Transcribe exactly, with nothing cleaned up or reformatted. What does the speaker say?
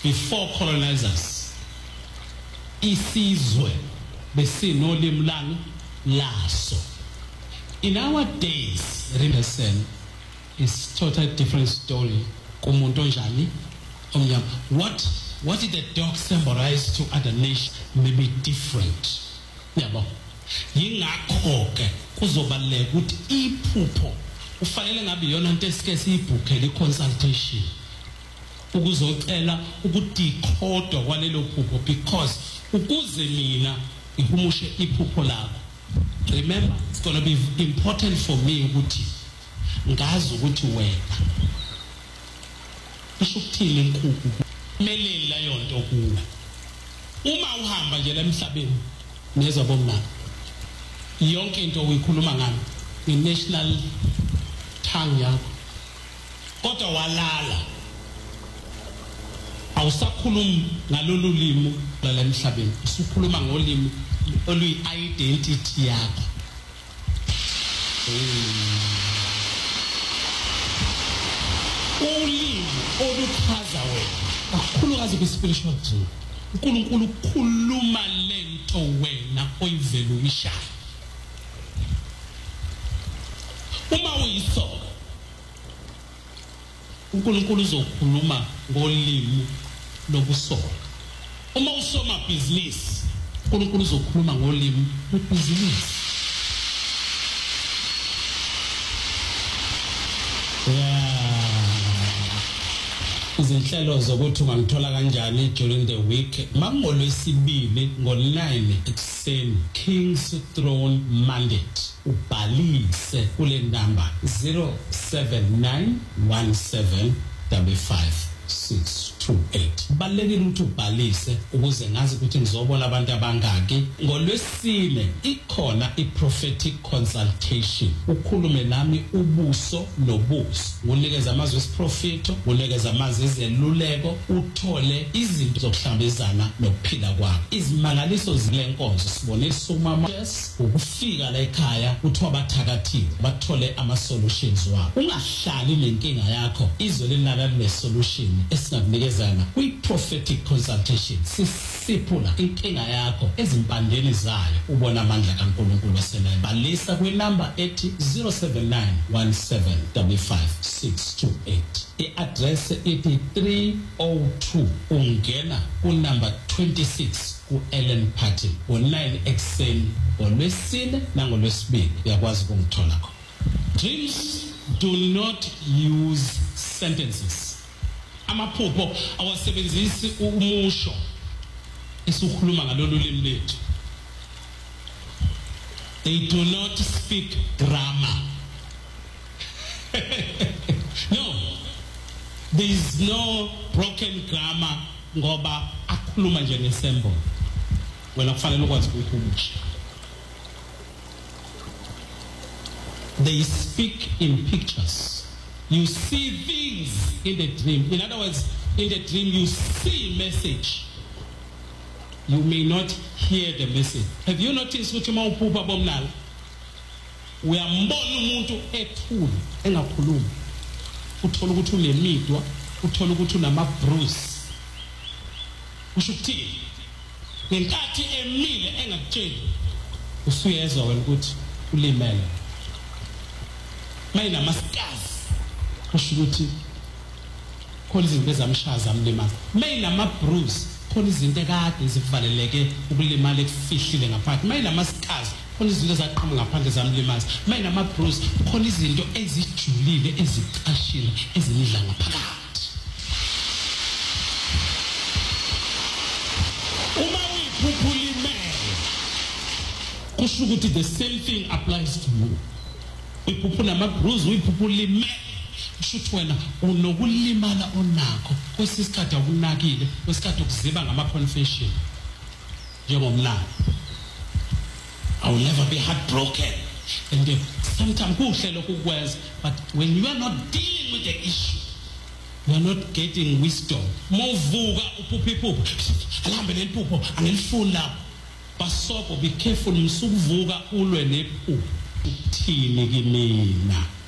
before colonizers, isizwe besinolimi lani laso. In our days, Rindersen is totally different story. Kumuntu onjani omnyama. What what did the dog symbolize to other nations may be different. Yabo. Yingakho ke kuzobaleka ukuthi iphupho ufanele ngabe yona into esike siyibhukhele consultation ukuzocela ukudecode kwalelo phupho, because ukuze mina ihumushe iphupho lakho. Remember, it's going to be important for me ukuthi ngazi ukuthi wena isho ukuthini inkukhu melela yonto kuwe. Uma uhamba nje la emhlabeni nezwa bomna yonke into uyikhuluma ngani i-national tongue yakho, kodwa walala awusakhulumi ngalolu limi la emhlabeni, usukhuluma ngolimi oluyi-identity yakho. Ulimi oluchaza wena kakhulukazi kwi-spiritual dream, uNkulunkulu ukhuluma lento wena oyivelumishayo. Uma uyisoka uNkulunkulu uzokhuluma ngolimi lokusoka. Uma usoma business uNkulunkulu uzokhuluma ngolimi lwebhizinisi. Yeah. Izinhlelo zokuthi ungangithola kanjani during the week mangolwesibili ngo-nine ekuseni King's Throne Mandate. Ubhalise kule number zero seven nine one seven five five six two eight. Balekile ukuthi ubhalise ukuze ngazi ukuthi ngizobona abantu abangaki. Ngolwesine ikhona i-prophetic consultation. Ukhulume nami ubuso nobuso. Unikeza amazwi esiprofeto, unikeza amazwi ezeluleko, uthole izinto zokuhlangabezana nokuphila kwakho. Izimangaliso zilenkonzo sibonisa umama yes ukufika la ekhaya uthiwa bathakathile bathole ama solutions wabo. Ungahlali nenkinga yakho izwe linala le solution esinakunikezana kwi-prophetic consultation. Sisiphula inkinga yakho ezimpandeni zayo ubona amandla kaNkulunkulu waselayo. Balisa kwi-number ethi zero seven nine one seven five five six two eight. I-address ethi three oh two ungena ku-number twenty-six ku-Ellen Party ngo-nine ekuseni ngolwesine nangolwesibili uyakwazi ukungithola khona. Dreams do not use sentences. Amaphupho awasebenzisi umusho esikhuluma ngalolu limi lethu. They do not speak grammar. No, there is no broken grammar ngoba akhuluma nje ngesembo. Wena kufanele ukwazi ukuyihumusha. They speak in pictures. You see things in the dream. In other words, in the dream you see a message. You may not hear the message. Have you noticed what you want to bomnal? We are mbona umuntu ethule engakhulumi. Uthola ukuthi unemidwa, uthola ukuthi unama bruise. Usho ukuthini? Ngenkathi emile engakutsheli usuyezwa wena ukuthi ulimele. Mayina masikazi kusho ukuthi khona izinto ezamshaza amlimaza. Mayina ama bruise khona izinto ekade zivaleleke ukulimala ekufihlile ngaphakathi. Mayina masikazi khona izinto ezaqhama ngaphandle zamlimaza. Mayina ama bruise khona izinto ezijulile eziqashile ezinidla ngaphakathi. Uma uyiphuphulime kusho ukuthi the same thing applies to you. Uyiphuphula ama bruise uyiphuphulime kusho wena unokulimala onakho kwesisikhathi akunakile kwesikhathi ukuziba ngama confession njengomlando. I will never be heartbroken. And then, sometimes kuhle lokhu kwenza, but when you are not dealing with the issue, you are not getting wisdom. Movuka uphupha iphupho alambe leliphupho angilifuni lapho. Basoko be careful msukuvuka ulwe nephupho uthini kimina.